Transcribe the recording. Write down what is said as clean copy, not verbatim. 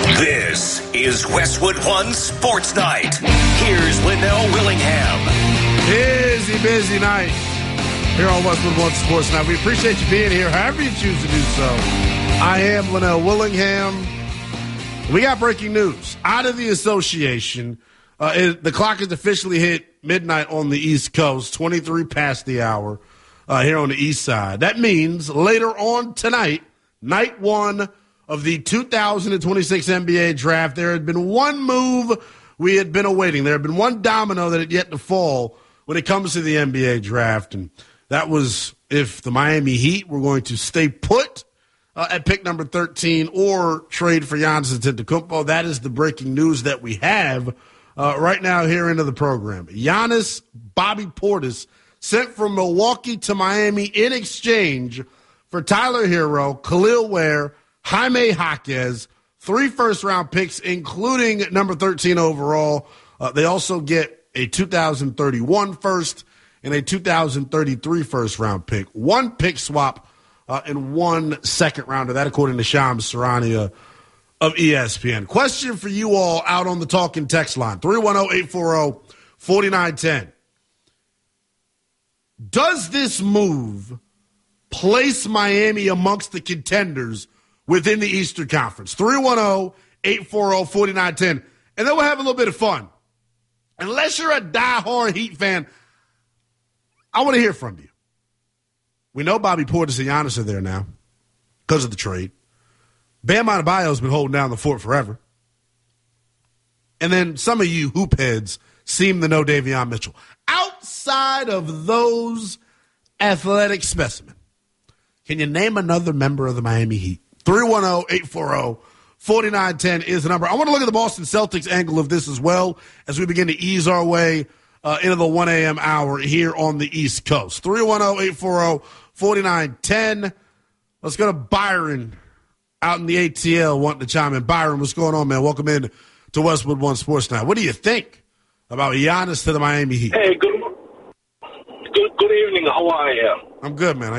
This is Westwood One Sports Night. Here's Linnell Willingham. Busy night here on Westwood One Sports Night. We appreciate you being here, however you choose to do so. I am Linnell Willingham. We got breaking news out of the association. The clock has officially hit midnight on the East Coast, 23 past the hour here on the East Side. That means later on tonight, night one of the 2026 NBA draft, there had been one move we had been awaiting. There had been one domino that had yet to fall when it comes to the NBA draft, and that was if the Miami Heat were going to stay put at pick number 13 or trade for Giannis Antetokounmpo. That is the breaking news that we have right now here into the program. Giannis Bobby Portis sent from Milwaukee to Miami in exchange for Tyler Hero, Khalil Ware, Jaime Jaquez, 3 first-round picks, including number 13 overall. They also get a 2031 first and a 2033 first-round pick. 1 pick swap and 1 second rounder. That according to Shams Charania of ESPN. Question for you all out on the talking text line, 310-840-4910. Does this move place Miami amongst the contenders within the Eastern Conference? 310-840-4910. And then we'll have a little bit of fun. Unless you're a diehard Heat fan, I want to hear from you. We know Bobby Portis and Giannis are there now because of the trade. Bam Adebayo has been holding down the fort forever. And then some of you hoop heads seem to know Davion Mitchell. Outside of those athletic specimens, can you name another member of the Miami Heat? 310-840-4910 is the number. I want to look at the Boston Celtics angle of this as well as we begin to ease our way into the 1 a.m. hour here on the East Coast. 310-840-4910. Let's go to Byron out in the ATL wanting to chime in. Byron, what's going on, man? Welcome in to Westwood One Sports Night. What do you think about Giannis to the Miami Heat? Hey, good evening. How are you? I'm good, man.